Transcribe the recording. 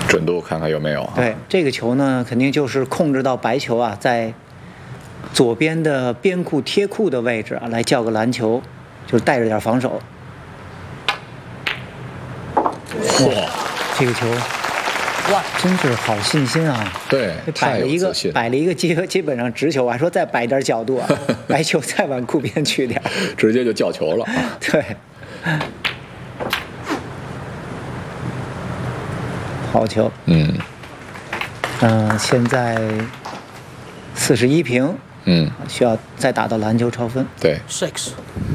准度看看有没有啊？ 对，这个球呢，肯定就是控制到白球啊，在左边的边库贴库的位置啊，来叫个篮球，就是带着点防守。 哇， 这个球，哇，真是好信心啊！ 对， 摆了一个基本上直球，我还说再摆点角度啊，白球再往库边去点， 直接就叫球了。 对，好球。现在41平，需要再打到篮球超分。 对。 6